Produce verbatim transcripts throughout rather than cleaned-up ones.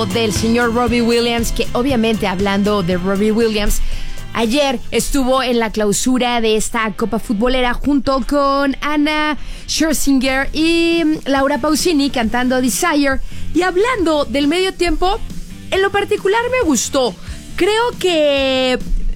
del señor Robbie Williams, que obviamente hablando de Robbie Williams, ayer estuvo en la clausura de esta Copa Futbolera junto con Anna Scherzinger y Laura Pausini cantando Desire. Y hablando del medio tiempo, en lo particular me gustó. Creo que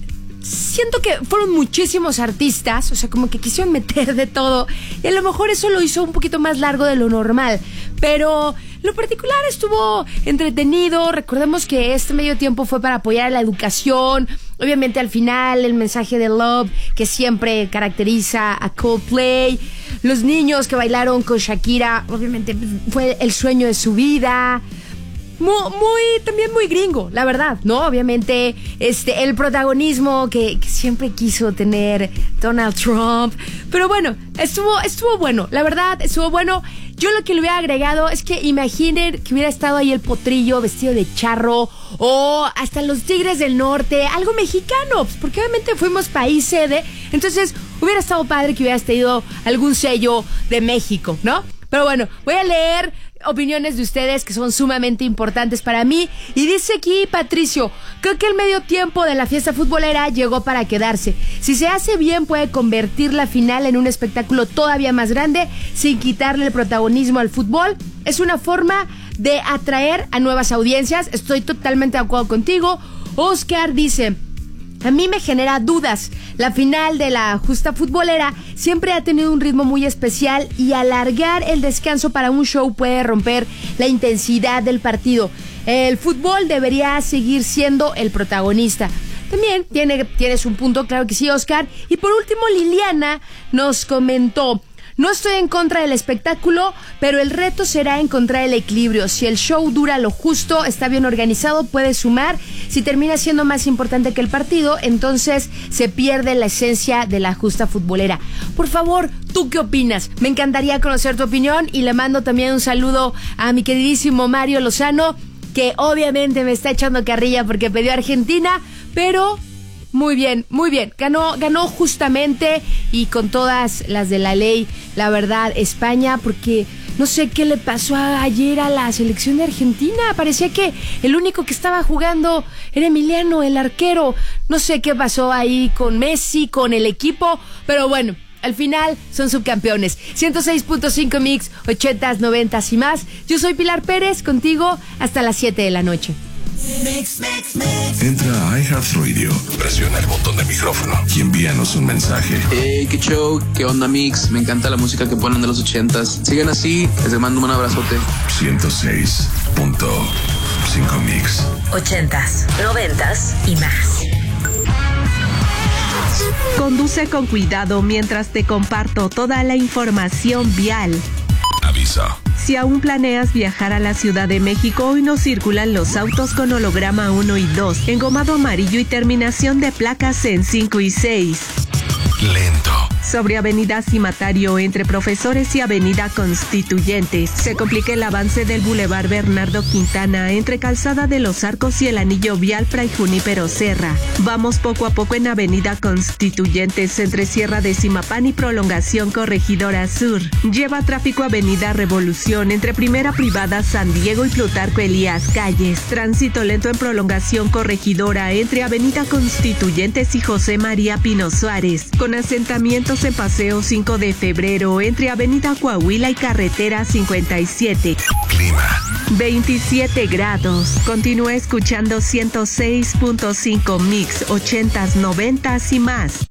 siento que fueron muchísimos artistas, o sea, como que quisieron meter de todo, y a lo mejor eso lo hizo un poquito más largo de lo normal, pero lo particular estuvo entretenido. Recordemos que este medio tiempo fue para apoyar a la educación. Obviamente al final el mensaje de love que siempre caracteriza a Coldplay. Los niños que bailaron con Shakira, obviamente fue el sueño de su vida. Muy, muy, también muy gringo, la verdad, ¿no? Obviamente, este, el protagonismo que, que siempre quiso tener Donald Trump. Pero bueno, estuvo, estuvo bueno, la verdad, estuvo bueno. Yo lo que le hubiera agregado es que imaginen que hubiera estado ahí el Potrillo vestido de charro, o hasta los Tigres del Norte, algo mexicano, porque obviamente fuimos país sede, entonces hubiera estado padre que hubiera tenido algún sello de México, ¿no? Pero bueno, voy a leer opiniones de ustedes que son sumamente importantes para mí. Y dice aquí Patricio: creo que el medio tiempo de la fiesta futbolera llegó para quedarse. Si se hace bien, puede convertir la final en un espectáculo todavía más grande sin quitarle el protagonismo al fútbol. Es una forma de atraer a nuevas audiencias. Estoy totalmente de acuerdo contigo. Oscar dice: a mí me genera dudas. La final de la justa futbolera siempre ha tenido un ritmo muy especial y alargar el descanso para un show puede romper la intensidad del partido. El fútbol debería seguir siendo el protagonista. También tiene, tienes un punto, claro que sí, Oscar. Y por último, Liliana nos comentó: no estoy en contra del espectáculo, pero el reto será encontrar el equilibrio. Si el show dura lo justo, está bien organizado, puede sumar. Si termina siendo más importante que el partido, entonces se pierde la esencia de la justa futbolera. Por favor, ¿tú qué opinas? Me encantaría conocer tu opinión, y le mando también un saludo a mi queridísimo Mario Lozano, que obviamente me está echando carrilla porque pidió a Argentina, pero muy bien, muy bien. Ganó, ganó justamente y con todas las de la ley, la verdad, España, porque no sé qué le pasó a, ayer a la selección de Argentina. Parecía que el único que estaba jugando era Emiliano, el arquero. No sé qué pasó ahí con Messi, con el equipo, pero bueno, al final son subcampeones. ciento seis punto cinco Mix, ochentas, noventas y más. Yo soy Pilar Pérez, contigo hasta las siete de la noche. Mix, mix, mix. Entra a iHeartRadio, presiona el botón de micrófono y envíanos un mensaje. Hey, qué show, qué onda, Mix. Me encanta la música que ponen de los ochentas. Sigan así, les mando un abrazote. ciento seis punto cinco Mix. Ochentas, noventas y más. Conduce con cuidado mientras te comparto toda la información vial. Aviso. Si aún planeas viajar a la Ciudad de México, hoy no circulan los autos con holograma uno y dos, engomado amarillo y terminación de placas en cinco y seis. Lento. Sobre Avenida Cimatario, entre Profesores y Avenida Constituyentes, se complica el avance del Boulevard Bernardo Quintana entre Calzada de los Arcos y el anillo vial Fray Junípero Serra. Vamos poco a poco en Avenida Constituyentes entre Sierra de Zimapán y Prolongación Corregidora Sur. Lleva tráfico Avenida Revolución entre Primera Privada San Diego y Plutarco Elías Calles. Tránsito lento en Prolongación Corregidora entre Avenida Constituyentes y José María Pino Suárez, con asentamientos en Paseo cinco de febrero entre Avenida Coahuila y Carretera cincuenta y siete. Clima. veintisiete grados. Continúa escuchando ciento seis punto cinco Mix, ochentas, noventas y más.